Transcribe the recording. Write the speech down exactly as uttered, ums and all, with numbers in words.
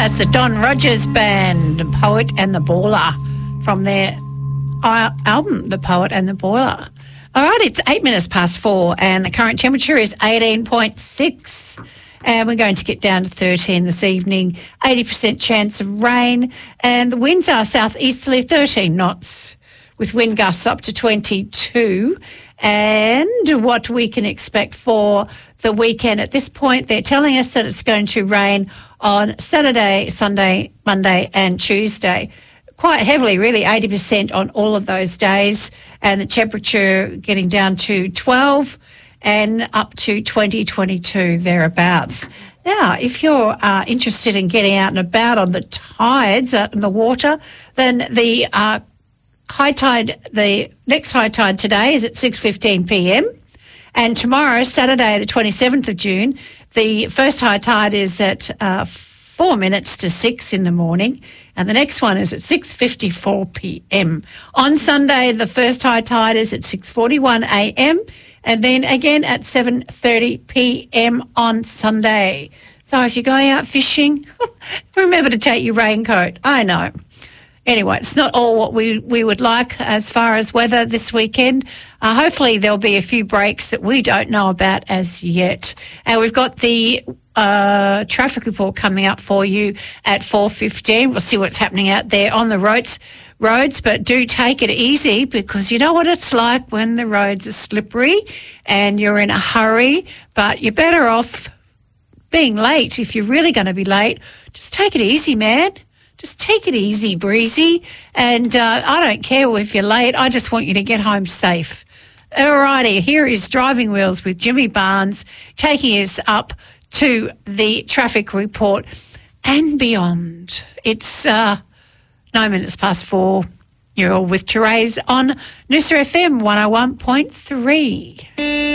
That's the Don Rogers Band, The Poet and the Baller, from their uh, album, The Poet and the Baller. All right, it's eight minutes past four and the current temperature is eighteen point six. And we're going to get down to thirteen this evening, eighty percent chance of rain, and the winds are southeasterly thirteen knots with wind gusts up to twenty-two. And what we can expect for the weekend at this point, they're telling us that it's going to rain on Saturday, Sunday, Monday and Tuesday. Quite heavily, really, eighty percent on all of those days, and the temperature getting down to twelve and up to twenty, twenty-two, thereabouts. Now, if you're uh, interested in getting out and about on the tides, out in the water, then the uh, high tide, the next high tide today is at six fifteen p m, and tomorrow, Saturday, the twenty-seventh of June, the first high tide is at uh, four minutes to six in the morning, and the next one is at six fifty-four p m. On Sunday, the first high tide is at six forty-one a m, and then again at seven thirty p m on Sunday. So if you're going out fishing, remember to take your raincoat. I know. Anyway, it's not all what we, we would like as far as weather this weekend. Uh, hopefully there'll be a few breaks that we don't know about as yet. And we've got the uh, traffic report coming up for you at four fifteen. We'll see what's happening out there on the roads, roads, but do take it easy, because you know what it's like when the roads are slippery and you're in a hurry, but you're better off being late. If you're really going to be late, just take it easy, man. Just take it easy, breezy, and uh, I don't care if you're late. I just want you to get home safe. All righty, here is Driving Wheels with Jimmy Barnes, taking us up to the traffic report and beyond. It's uh, nine minutes past four. You're all with Therese on Noosa F M one oh one point three.